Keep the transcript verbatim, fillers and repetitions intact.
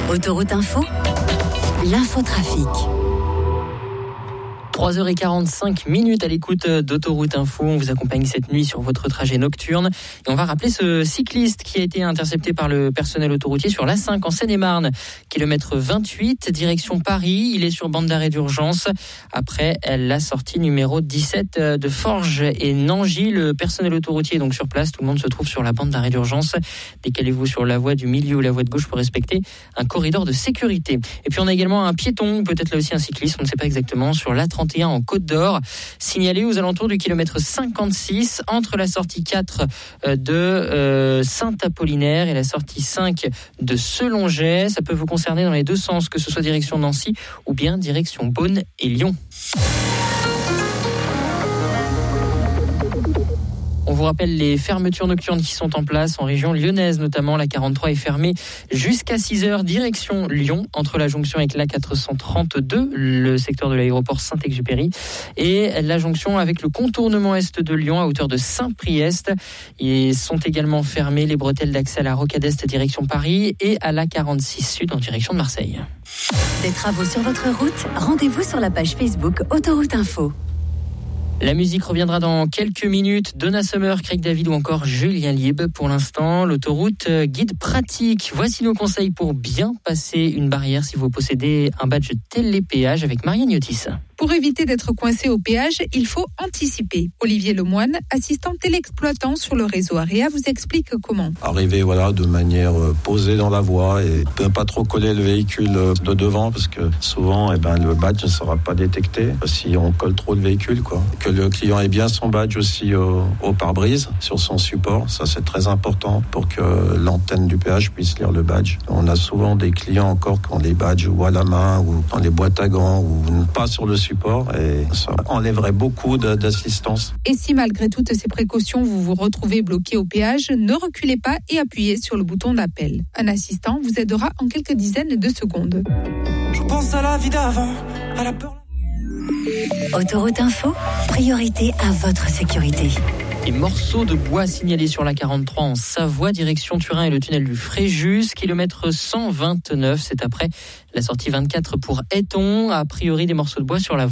Autoroute Info, l'infotrafic. trois heures quarante-cinq minutes à l'écoute d'Autoroute Info. On vous accompagne cette nuit sur votre trajet nocturne. Et on va rappeler ce cycliste qui a été intercepté par le personnel autoroutier sur l'A cinq en Seine-et-Marne. Kilomètre vingt-huit, direction Paris. Il est sur bande d'arrêt d'urgence. Après la sortie numéro dix-sept de Forges et Nangy. Le personnel autoroutier est donc sur place. Tout le monde se trouve sur la bande d'arrêt d'urgence. Décalez-vous sur la voie du milieu ou la voie de gauche pour respecter un corridor de sécurité. Et puis on a également un piéton, peut-être là aussi un cycliste, on ne sait pas exactement, sur l'A trente et un en Côte d'Or, signalé aux alentours du kilomètre cinquante-six entre la sortie quatre de euh, Saint-Apollinaire et la sortie cinq de Selonget. Ça peut vous concerner dans les deux sens, que ce soit direction Nancy ou bien direction Beaune et Lyon. On vous rappelle les fermetures nocturnes qui sont en place en région lyonnaise, notamment la quarante-trois est fermée jusqu'à six heures, direction Lyon, entre la jonction avec l'A quatre cent trente-deux, le secteur de l'aéroport Saint-Exupéry, et la jonction avec le contournement est de Lyon à hauteur de Saint-Priest. Ils sont également fermés les bretelles d'accès à la Rocade Est direction Paris et à l'A quarante-six Sud en direction de Marseille. Des travaux sur votre route, rendez-vous sur la page Facebook Autoroute Info. La musique reviendra dans quelques minutes. Donna Summer, Craig David ou encore Julien Lieb. Pour l'instant, l'autoroute guide pratique. Voici nos conseils pour bien passer une barrière si vous possédez un badge télépéage avec Marianne Yotis. Pour éviter d'être coincé au péage, il faut anticiper. Olivier Lemoine, assistant téléexploitant sur le réseau Area, vous explique comment. Arriver voilà, de manière posée dans la voie et ne pas trop coller le véhicule de devant parce que souvent eh ben, le badge ne sera pas détecté si on colle trop le véhicule. Quoi. Que le client ait bien son badge aussi au, au pare-brise sur son support, ça c'est très important pour que l'antenne du péage puisse lire le badge. On a souvent des clients encore qui ont les badges ou à la main ou dans les boîtes à gants ou pas sur le support. support et ça enlèverait beaucoup de, d'assistance. Et si malgré toutes ces précautions, vous vous retrouvez bloqué au péage, ne reculez pas et appuyez sur le bouton d'appel. Un assistant vous aidera en quelques dizaines de secondes. Je pense à la vie d'avant, à la peur. Autoroute Info, priorité à votre sécurité. Et morceaux de bois signalés sur la quarante-trois en Savoie, direction Turin et le tunnel du Fréjus, kilomètre cent vingt-neuf, c'est après la sortie vingt-quatre pour Eton, a priori des morceaux de bois sur la